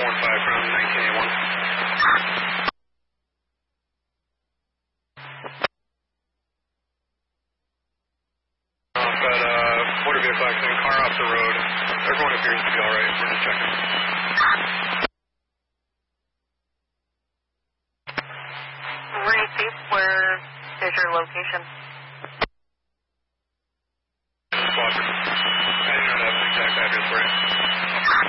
415 from 1981. Motor vehicle accident, car off the road. Everyone appears to be alright. We're just checking. Receive, where is your location? Squadron. I do not have an exact address for you.